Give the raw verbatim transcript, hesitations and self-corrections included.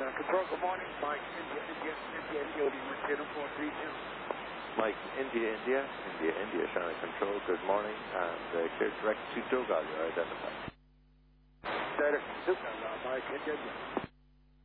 control, good morning. Mike, India, India, India, India, one zero four three two. Mike, India, India, India, India, Shannon Control, good morning, and uh, clear direct to Dogal, you're identified. Direct to Dogal, Mike, India, India.